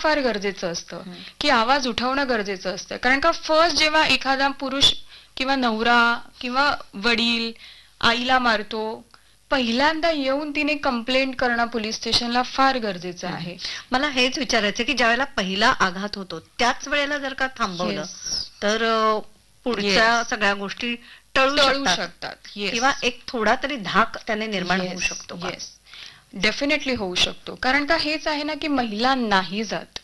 फार गरजेचं असतं, की आवाज उठवणं गरजेचं असतं. कारण का फर्स्ट जेव्हा एखादा पुरुष किंवा नवरा किंवा वडील आईला मारतो, पहिल्यांदा येऊन तिने कंप्लेंट करणं पोलीस स्टेशनला फार गरजेचं आहे. मला हेच विचारायचं की ज्यावेळेला पहिला आघात होतो त्याच वेळेला जर का थांबवलं तर पुढच्या सगळ्या गोष्टी टळू शकतात किंवा एक थोडा तरी धाक त्याने निर्माण होऊ शकतो. डेफिनेटली होऊ शकतो. कारण का हेच आहे ना की महिला नाही जात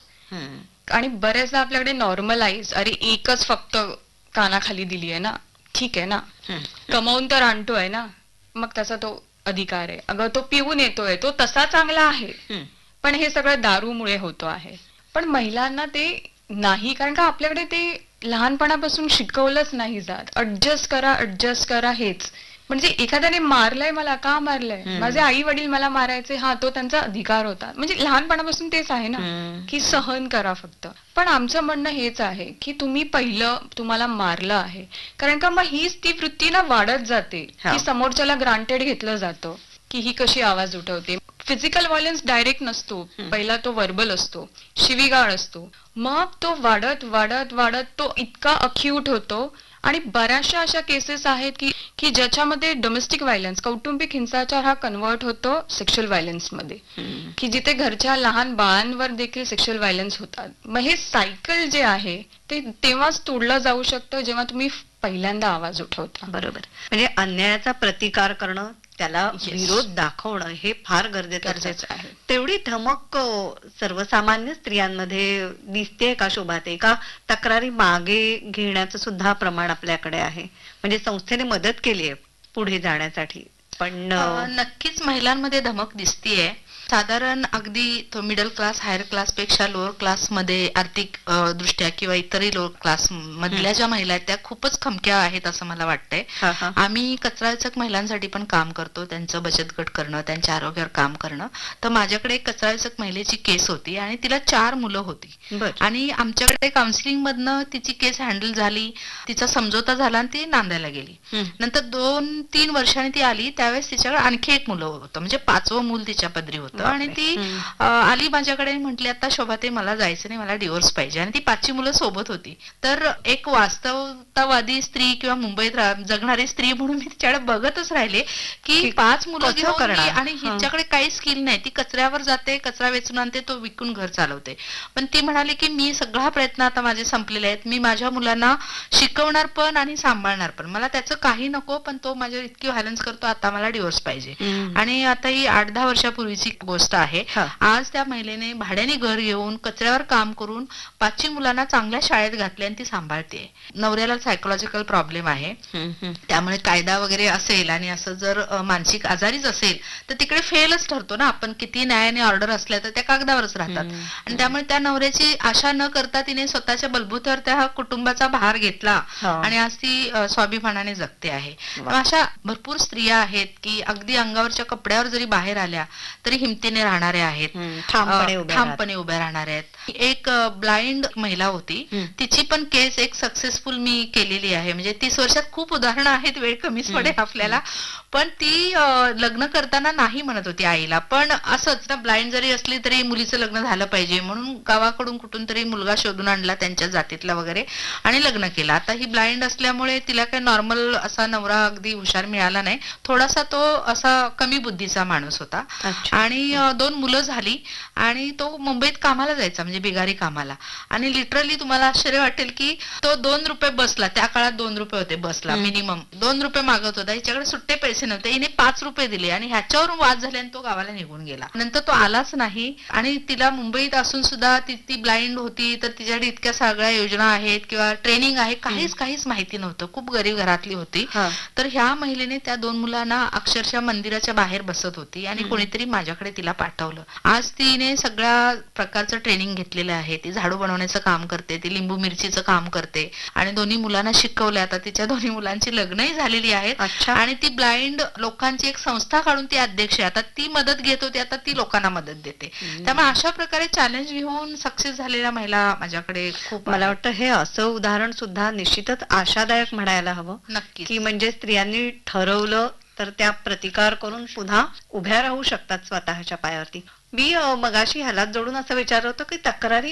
आणि बरेचदा आपल्याकडे नॉर्मलाइज, अरे एकच फक्त कानाखाली दिली आहे ना, ठीक आहे ना, कमावून तर आणतोय ना, मग त्याचा तो अधिकार आहे. अगं तो पिऊन येतोय, तो तसा चांगला आहे, पण हे सगळं दारूमुळे होतो आहे. पण महिलांना ते नाही, कारण का आपल्याकडे ते लहानपणापासून शिकवलंच नाही जात. ऍडजस्ट करा हेच. म्हणजे एखाद्याने मारलंय, मला का मारलंय, माझे आई वडील मला मारायचे, हा तो त्यांचा अधिकार होता. म्हणजे लहानपणापासून तेच आहे ना की सहन करा फक्त. पण आमचं म्हणणं हेच आहे की तुम्ही पहिलं तुम्हाला मारलं आहे, कारण का मग हीच ती वृत्ती ना वाढत जाते की समोरच्याला ग्रांटेड घेतलं जातं की ही कशी आवाज उठवते. फिजिकल व्हायलन्स डायरेक्ट नसतो, पहिला तो व्हर्बल असतो, शिवीगाळ असतो. मग तो वाढत वाढत वाढत तो इतका अक्यूट होतो आणि बऱ्याचशा अशा केसेस आहेत की ज्याच्यामध्ये डोमेस्टिक व्हायलन्स, कौटुंबिक हिंसाचार हा कन्वर्ट होतो सेक्शुअल व्हायलन्स मध्ये, की जिथे घरच्या लहान बाळांवर देखील सेक्शुअल व्हायलन्स होतात. मग हे सायकल जे आहे ते तेव्हाच तोडलं जाऊ शकतं जेव्हा तुम्ही पहिल्यांदा आवाज उठवता. बरोबर. म्हणजे अन्यायाचा प्रतिकार करणं, त्याला विरोध दाखवणं हे फार गरजेचं आहे. तेवढी धमक सर्वसामान्य स्त्रियांमध्ये दिसते का शोभाते, का तक्रारी मागे घेण्याचं सुद्धा प्रमाण आपल्याकडे आहे? म्हणजे संस्थेने मदत केली आहे पुढे जाण्यासाठी, पण नक्कीच महिलांमध्ये धमक दिसतीये. साधारण अगदी मिडल क्लास, हायर क्लास पेक्षा लोअर क्लास मध्ये आर्थिक दृष्ट्या किंवा इतरही लोअर क्लास मधल्या ज्या महिला आहेत त्या खूपच खमक्या आहेत असं मला वाटतंय. आम्ही कचराविचक महिलांसाठी पण काम करतो, त्यांचं बचत गट करणं, त्यांच्या आरोग्यावर काम करणं. तर माझ्याकडे एक कचराविचक महिलेची केस होती आणि तिला 4 मुलं होती आणि आमच्याकडे काउन्सिलिंग मधनं तिची केस हँडल झाली, तिचा समझोता झाला आणि ती नांदायला गेली. नंतर 2-3 वर्षांनी ती आली, त्यावेळेस तिच्याकडे आणखी एक मुलं होतं, म्हणजे 5वं मूल तिच्या पदरी होतं. आणि ती आली माझ्याकडे, म्हटली आता शोभाते मला जायचं नाही, मला डिवोर्स पाहिजे. आणि ती 5ची मुलं सोबत होती. तर एक वास्तवतावादी स्त्री किंवा मुंबईत जगणारी स्त्री म्हणून मी तिच्याकडे बघतच राहिले की 5 मुलं घेऊन आणि हिच्याकडे काही स्किल नाही, ती कचऱ्यावर जाते, कचरा वेचून आणते, तो विकून घर चालवते. पण ती म्हणाली की मी सगळा प्रयत्न आता माझे संपलेले आहेत, मी माझ्या मुलांना शिकवणार पण आणि सांभाळणार पण, मला त्याचं काही नको, पण तो माझ्यावर इतकी व्हायलन्स करतो, आता मला डिवोर्स पाहिजे. आणि आता ही 8-10 वर्षापूर्वीची गोष्ट आहे. आज त्या महिलेने भाड्याने घर घेऊन कचऱ्यावर काम करून 5 मुलांना चांगल्या शाळेत घातले आणि ती सांभाळते. नवऱ्याला सायकोलॉजिकल प्रॉब्लेम आहे, त्यामुळे कायदा वगैरे असेल आणि असं जर मानसिक आजारीच असेल तर तिकडे फेलच ठरतो ना. आपण किती न्यायाने ऑर्डर असल्या तर त्या कागदावरच राहतात. आणि त्यामुळे त्या नवऱ्याची आशा न करता तिने स्वतःच्या बलबूतावर त्या कुटुंबाचा भार घेतला आणि आज ती स्वाभिमानाने जगते आहे. अशा भरपूर स्त्रिया आहेत की अगदी अंगावरच्या कपड्यावर जरी बाहेर आल्या तरी हिमतीने राहणाऱ्या आहेत, ठामपणे उभ्या राहणाऱ्या आहेत. एक ब्लाइंड महिला होती, तिची पण केस एक सक्सेसफुल मी केलेली आहे. म्हणजे 30 वर्षात खूप उदाहरणं आहेत, वेळ कमीच पडेल आपल्याला. पण ती लग्न करताना नाही म्हणत होती आईला, पण असंच ना, ब्लाइंड जरी असली तरी मुलीचं लग्न झालं पाहिजे म्हणून गावाकडून कुठून तरी मुलगा शोधून आणला त्यांच्या जातीतला वगैरे आणि लग्न केलं. आता ही ब्लाइंड असल्यामुळे तिला काही नॉर्मल असा नवरा अगदी हुशार मिळाला नाही, थोडासा तो असा कमी बुद्धीचा माणूस होता. आणि 2 मुलं झाली आणि तो मुंबईत कामाला जायचा, म्हणजे बिगारी कामाला. आणि लिटरली तुम्हाला आश्चर्य वाटेल की तो 2 रुपये बसला, त्या काळात 2 रुपये होते बसला मिनिमम, 2 रुपये मागत होता, हिच्याकडे सुट्टे पैसे नव्हते, हिने 5 रुपये दिले आणि ह्याच्यावरून वाद झाले आणि तो गावाला निघून गेला. नंतर तो आलाच नाही. आणि तिला मुंबईत असून सुद्धा ती ब्लाइंड होती, तर तिच्याकडे इतक्या सगळ्या योजना आहेत किंवा ट्रेनिंग आहे, काहीच माहिती नव्हतं, खूप गरीब घरातली होती. तर ह्या महिलेने त्या 2 मुलांना अक्षरशः मंदिराच्या बाहेर बसत होती आणि कोणीतरी माझ्याकडे तिला पाठवलं. आज तिने सगळ्या प्रकारचं ट्रेनिंग घेतलेलं आहे, ती झाडू बनवण्याचं काम करते, ती लिंबू मिरचीचं काम करते आणि 2 मुलांना शिकवलं. आता तिच्या 2 मुलांची लग्नही झालेली आहेत आणि ती ब्लाइंड लोकांची एक संस्था काढून ती अध्यक्ष आहे. आता ती मदत घेत होती, आता ती लोकांना मदत देते. त्यामुळे अशा प्रकारे चॅलेंज घेऊन सक्सेस झालेल्या महिला माझ्याकडे खूप. मला वाटतं हे असं उदाहरण सुद्धा निश्चितच आशादायक म्हणायला हवं. नक्की, की म्हणजे स्त्रियांनी ठरवलं तर त्या प्रतिकार करून पुन्हा उभ्या राहू शकतात स्वतःच्या पायावरती. मी मगाशी ह्यालाच जोडून असं विचारलं होतं की तक्रारी